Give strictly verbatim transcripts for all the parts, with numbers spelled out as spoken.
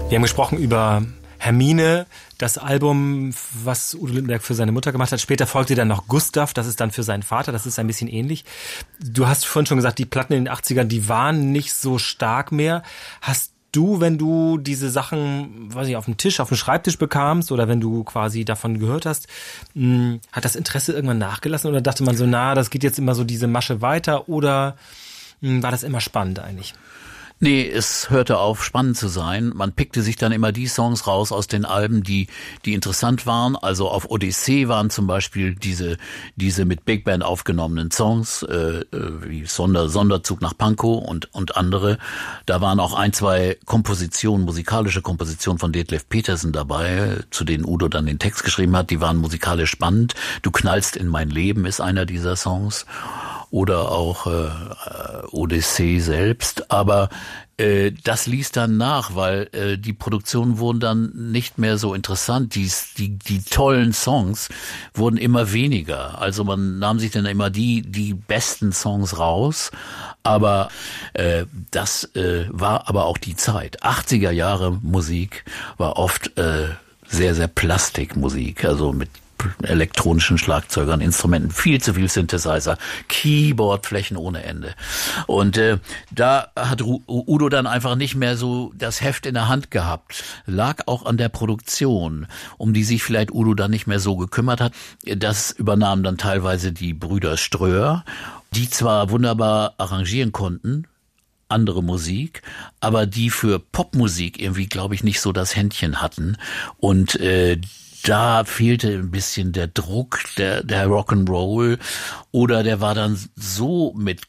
Wir haben gesprochen über Hermine, das Album, was Udo Lindenberg für seine Mutter gemacht hat. Später folgte dann noch Gustav, das ist dann für seinen Vater, das ist ein bisschen ähnlich. Du hast vorhin schon gesagt, die Platten in den achtzigern, die waren nicht so stark mehr. Hast du, wenn du diese Sachen, weiß ich, auf dem Tisch, auf dem Schreibtisch bekamst oder wenn du quasi davon gehört hast, mh, hat das Interesse irgendwann nachgelassen oder dachte man so, na, das geht jetzt immer so diese Masche weiter oder mh, war das immer spannend eigentlich? Nee, es hörte auf, spannend zu sein. Man pickte sich dann immer die Songs raus aus den Alben, die die interessant waren. Also auf Odyssee waren zum Beispiel diese diese mit Big Band aufgenommenen Songs, äh, wie Sonder, Sonderzug nach Pankow und und andere. Da waren auch ein, zwei Kompositionen, musikalische Kompositionen von Detlef Petersen dabei, zu denen Udo dann den Text geschrieben hat. Die waren musikalisch spannend. Du knallst in mein Leben ist einer dieser Songs. Oder auch äh, Odyssee selbst, aber äh, das ließ dann nach, weil äh, die Produktionen wurden dann nicht mehr so interessant. Die, die, die tollen Songs wurden immer weniger. Also man nahm sich dann immer die, die besten Songs raus, aber äh, das äh, war aber auch die Zeit. achtziger Jahre Musik war oft äh, sehr, sehr Plastikmusik, also mit elektronischen Schlagzeugern, Instrumenten, viel zu viel Synthesizer, Keyboardflächen ohne Ende. Und äh, da hat Ru- Udo dann einfach nicht mehr so das Heft in der Hand gehabt. Lag auch an der Produktion, um die sich vielleicht Udo dann nicht mehr so gekümmert hat. Das übernahmen dann teilweise die Brüder Ströer, die zwar wunderbar arrangieren konnten, andere Musik, aber die für Popmusik irgendwie, glaube ich, nicht so das Händchen hatten. Und äh, da fehlte ein bisschen der Druck, der, der Rock'n'Roll, oder der war dann so mit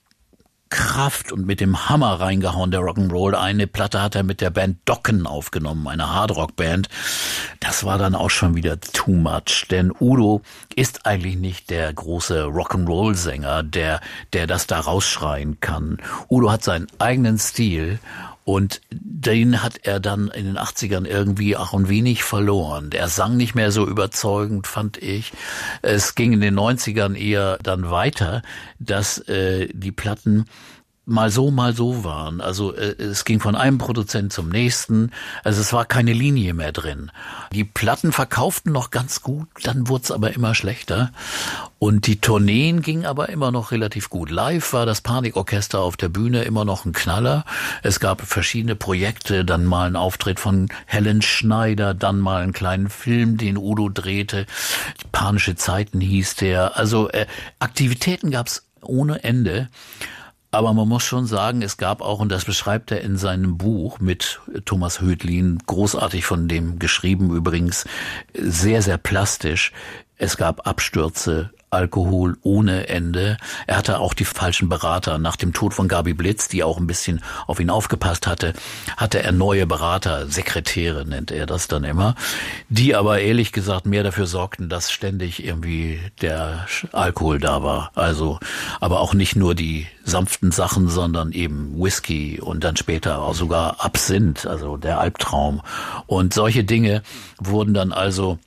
Kraft und mit dem Hammer reingehauen, der Rock'n'Roll. Eine Platte hat er mit der Band Dokken aufgenommen, eine Hardrock-Band. Das war dann auch schon wieder too much, denn Udo ist eigentlich nicht der große Rock'n'Roll-Sänger, der, der das da rausschreien kann. Udo hat seinen eigenen Stil. Und den hat er dann in den achtzigern irgendwie auch ein wenig verloren. Er sang nicht mehr so überzeugend, fand ich. Es ging in den neunzigern eher dann weiter, dass äh, die Platten mal so, mal so waren. Also äh, es ging von einem Produzent zum nächsten. Also es war keine Linie mehr drin. Die Platten verkauften noch ganz gut, dann wurde es aber immer schlechter. Und die Tourneen gingen aber immer noch relativ gut. Live war das Panikorchester auf der Bühne immer noch ein Knaller. Es gab verschiedene Projekte, dann mal ein Auftritt von Helen Schneider, dann mal einen kleinen Film, den Udo drehte. Panische Zeiten hieß der. Also äh, Aktivitäten gab's ohne Ende. Aber man muss schon sagen, es gab auch, und das beschreibt er in seinem Buch mit Thomas Hödlin, großartig von dem geschrieben übrigens, sehr, sehr plastisch. Es gab Abstürze, Alkohol ohne Ende. Er hatte auch die falschen Berater. Nach dem Tod von Gabi Blitz, die auch ein bisschen auf ihn aufgepasst hatte, hatte er neue Berater, Sekretäre nennt er das dann immer, die aber ehrlich gesagt mehr dafür sorgten, dass ständig irgendwie der Alkohol da war. Also, aber auch nicht nur die sanften Sachen, sondern eben Whisky und dann später auch sogar Absinth, also der Albtraum. Und solche Dinge wurden dann also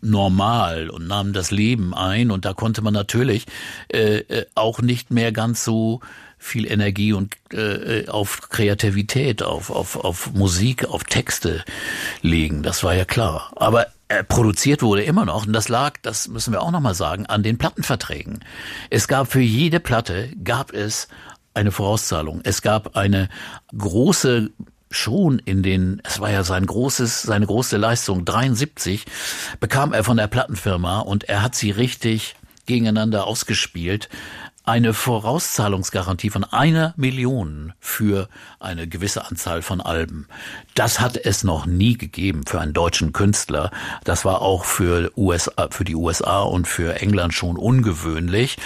normal und nahmen das Leben ein, und da konnte man natürlich äh, auch nicht mehr ganz so viel Energie und äh, auf Kreativität, auf, auf, auf Musik, auf Texte legen, das war ja klar. Aber äh, produziert wurde immer noch, und das lag, das müssen wir auch nochmal sagen, an den Plattenverträgen. Es gab für jede Platte, gab es eine Vorauszahlung. Es gab eine große Schon in den, es war ja sein großes, seine große Leistung, dreiundsiebzig, bekam er von der Plattenfirma, und er hat sie richtig gegeneinander ausgespielt, eine Vorauszahlungsgarantie von einer Million für eine gewisse Anzahl von Alben. Das hat es noch nie gegeben für einen deutschen Künstler. Das war auch für U S A, für die U S A und für England schon ungewöhnlich,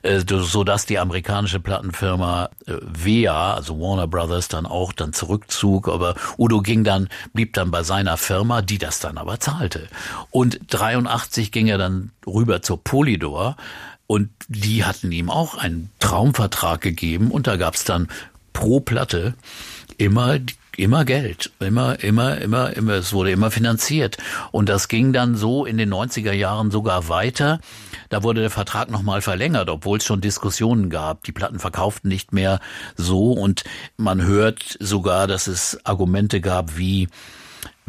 so dass die amerikanische Plattenfirma W A, also Warner Brothers, dann auch dann zurückzog. Aber Udo ging dann, blieb dann bei seiner Firma, die das dann aber zahlte. Und dreiundachtzig ging er dann rüber zur Polydor. Und die hatten ihm auch einen Traumvertrag gegeben, und da gab's dann pro Platte immer immer Geld, immer immer immer immer es wurde immer finanziert, und das ging dann so in den neunziger Jahren sogar weiter. Da wurde der Vertrag nochmal verlängert, obwohl es schon Diskussionen gab. Die Platten verkauften nicht mehr so, und man hört sogar, dass es Argumente gab wie: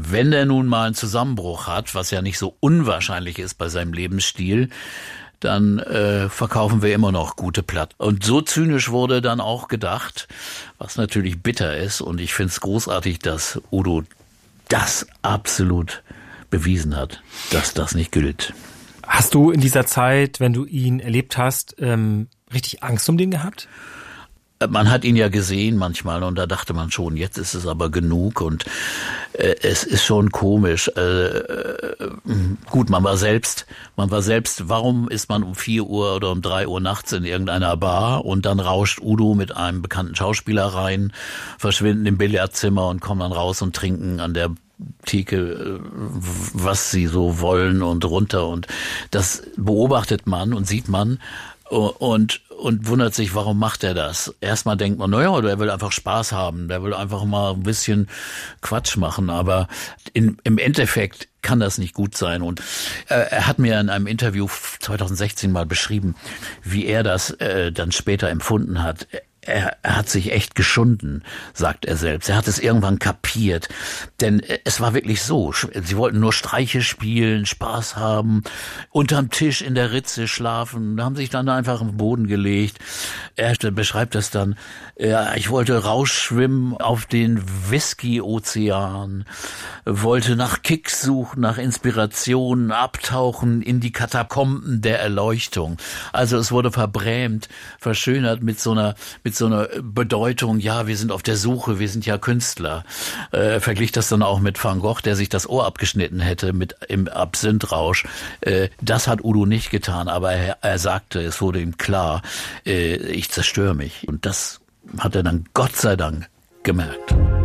wenn er nun mal einen Zusammenbruch hat, was ja nicht so unwahrscheinlich ist bei seinem Lebensstil, dann äh, verkaufen wir immer noch gute Platten. Und so zynisch wurde dann auch gedacht, was natürlich bitter ist. Und ich finde es großartig, dass Udo das absolut bewiesen hat, dass das nicht gilt. Hast du in dieser Zeit, wenn du ihn erlebt hast, ähm, richtig Angst um den gehabt? Man hat ihn ja gesehen manchmal und da dachte man schon, jetzt ist es aber genug und äh, es ist schon komisch. Äh, äh, gut, man war selbst, man war selbst, warum ist man um vier Uhr oder um drei Uhr nachts in irgendeiner Bar und dann rauscht Udo mit einem bekannten Schauspieler rein, verschwinden im Billardzimmer und kommen dann raus und trinken an der Theke, was sie so wollen und runter und das beobachtet man und sieht man und und wundert sich, warum macht er das? Erstmal denkt man, naja, der will einfach Spaß haben, der will einfach mal ein bisschen Quatsch machen, aber in, im Endeffekt kann das nicht gut sein. Und äh, er hat mir in einem Interview zwanzig sechzehn mal beschrieben, wie er das äh, dann später empfunden hat. Er, er hat sich echt geschunden, sagt er selbst. Er hat es irgendwann kapiert. Denn es war wirklich so. Sie wollten nur Streiche spielen, Spaß haben, unterm Tisch in der Ritze schlafen, haben sich dann einfach im Boden gelegt. Er beschreibt das dann, ja, ich wollte rausschwimmen auf den Whisky-Ozean, wollte nach Kicks suchen, nach Inspirationen, abtauchen in die Katakomben der Erleuchtung. Also es wurde verbrämt, verschönert mit so einer, mit so einer Bedeutung, ja, wir sind auf der Suche, wir sind ja Künstler. Äh, verglich das dann auch mit Van Gogh, der sich das Ohr abgeschnitten hätte mit im Absinthrausch. Äh, das hat Udo nicht getan, aber er, er sagte, es wurde ihm klar, äh, ich zerstöre mich. Und das hat er dann Gott sei Dank gemerkt.